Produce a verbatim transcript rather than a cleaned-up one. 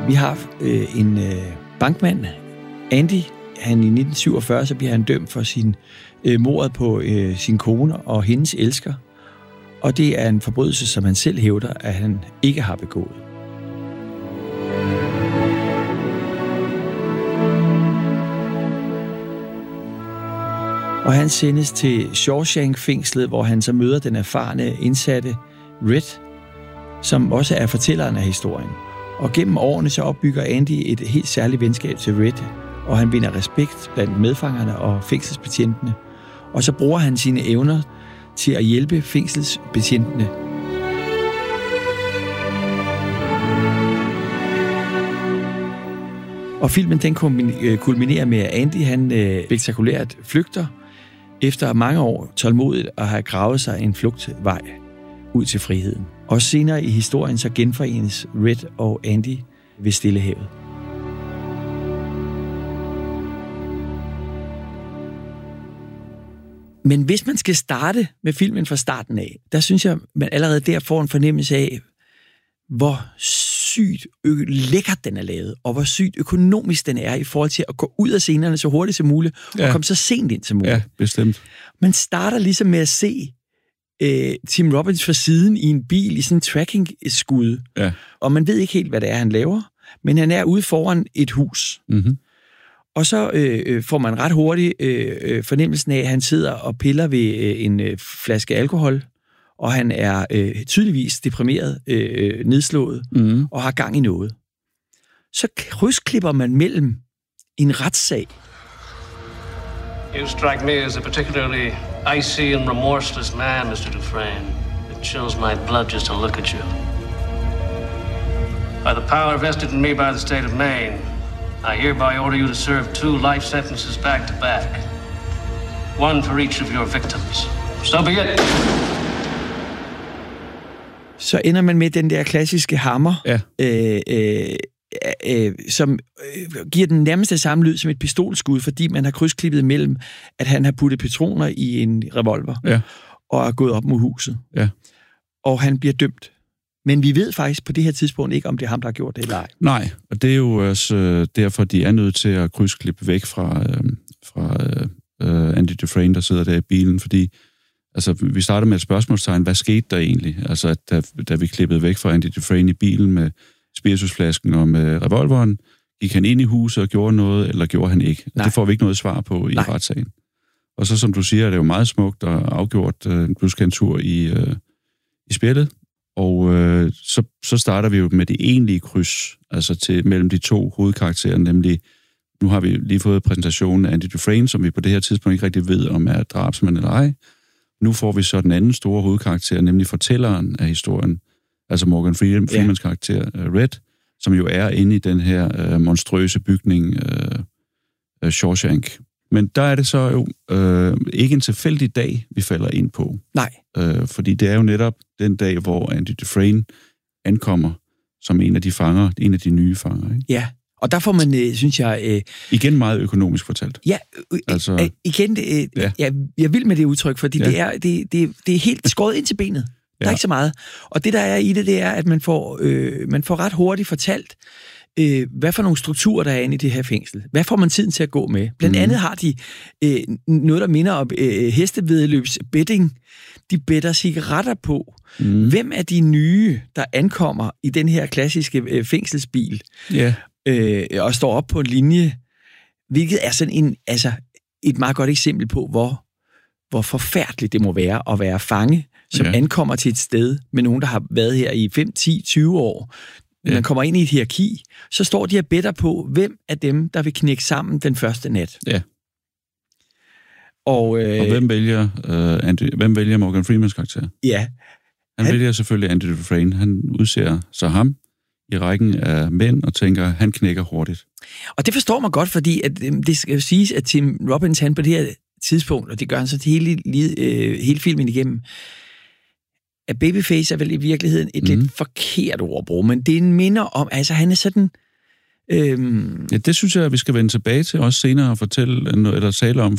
Vi har øh, en øh, bankmand, Andy. Han i nitten syvogfyrre, så bliver han dømt for sin øh, mordet på øh, sin kone og hendes elsker. Og det er en forbrydelse, som han selv hævder, at han ikke har begået. Og han sendes til Shawshank-fængslet, hvor han så møder den erfarne indsatte Red, som også er fortælleren af historien. Og gennem årene så opbygger Andy et helt særligt venskab til Red, og han vinder respekt blandt medfangerne og fængselsbetjentene. Og så bruger han sine evner til at hjælpe fængselsbetjentene. Og filmen den kulminerer med, at Andy han øh, spektakulært flygter efter mange år tålmodigt at have gravet sig en flugtvej ud til friheden. Og senere i historien så genforenes Red og Andy ved Stillehavet. Men hvis man skal starte med filmen fra starten af, der synes jeg, man allerede der får en fornemmelse af, hvor sygt ø- lækkert den er lavet, og hvor sygt økonomisk den er i forhold til at gå ud af scenerne så hurtigt som muligt, ja. Og komme så sent ind som muligt. Ja, bestemt. Man starter ligesom med at se øh, Tim Robbins fra siden i en bil i sådan en tracking-skud, ja. Og man ved ikke helt, hvad det er, han laver, men han er ude foran et hus. Mm-hmm. Og så øh, får man ret hurtigt øh, fornemmelsen af, at han sidder og piller ved øh, en øh, flaske alkohol, og han er øh, tydeligvis deprimeret, øh, nedslået, mm. og har gang i noget. Så krydsklipper man mellem en retssag. You strike me as a particularly icy and remorseless man, mister Dufresne. It chills my blood just to look at you. By the power vested in me by the state of Maine, I hereby order you to serve two life sentences back to back. One for each of your victims. So be it. Så ender man med den der klassiske hammer, ja. øh, øh, øh, som øh, giver den nærmeste samme lyd som et pistolskud, fordi man har krydsklippet mellem, at han har puttet patroner i en revolver, ja. Og er gået op mod huset. Ja. Og han bliver dømt. Men vi ved faktisk på det her tidspunkt ikke, om det er ham, der har gjort det eller ej. Nej, og det er jo også øh, derfor, de er nødt til at krydsklippe væk fra, øh, fra øh, Andy Dufresne, der sidder der i bilen, fordi altså, vi starter med et spørgsmålstegn. Hvad skete der egentlig? Altså, at da, da vi klippede væk fra Andy Dufresne i bilen med spiritusflasken og med revolveren, gik han ind i huset og gjorde noget, eller gjorde han ikke? Nej. Det får vi ikke noget svar på i Nej. retssagen. Og så, som du siger, er det jo meget smukt og afgjort øh, en pluskantur i, øh, i spillet. Og øh, så, så starter vi jo med det egentlige kryds, altså til, mellem de to hovedkarakterer, nemlig, nu har vi lige fået præsentationen af Andy Dufresne, som vi på det her tidspunkt ikke rigtig ved, om er drabsmand eller ej. Nu får vi så den anden store hovedkarakter, nemlig fortælleren af historien, altså Morgan Freemans ja. karakter, uh, Red, som jo er inde i den her uh, monstrøse bygning, uh, uh, Shawshank. Men der er det så jo uh, ikke en tilfældig dag, vi falder ind på. Nej. Uh, fordi det er jo netop den dag, hvor Andy Dufresne ankommer som en af de fanger, en af de nye fanger. Ikke? Ja. Og der får man, øh, synes jeg... Øh, igen meget økonomisk fortalt. Ja, øh, altså, øh, igen, øh, ja. jeg, jeg vil med det udtryk, fordi ja. det, er, det, det, det er helt skåret ind til benet. Der ja. er ikke så meget. Og det, der er i det, det er, at man får, øh, man får ret hurtigt fortalt, øh, hvad for nogle strukturer, der er inde i det her fængsel. Hvad får man tiden til at gå med? Blandt mm. andet har de øh, noget, der minder om øh, hestevedløbs betting. De better cigaretter på. Mm. Hvem er de nye, der ankommer i den her klassiske øh, fængselsbil? Ja. Øh, og står op på en linje, hvilket er sådan en, altså et meget godt eksempel på, hvor, hvor forfærdeligt det må være at være fange, som ja. ankommer til et sted med nogen, der har været her i fem, ti, tyve år. Ja. Man kommer ind i et hierarki, så står de og better på, hvem af dem, der vil knække sammen den første nat. Ja. Og, øh, og hvem vælger, øh, Andy, hvem vælger Morgan Freemans karakter? Ja. Han, han vælger selvfølgelig Andy Dufresne. Han udser så ham i rækken af mænd og tænker, han knækker hurtigt. Og det forstår man godt, fordi at, det skal jo siges, at Tim Robbins, han på det her tidspunkt, og det gør han så til hele, øh, hele filmen igennem, at babyface er vel i virkeligheden et mm. lidt forkert ord at bruge, men det minder om, altså han er sådan... Øhm... Ja, det synes jeg, vi skal vende tilbage til også senere og fortælle, eller tale om,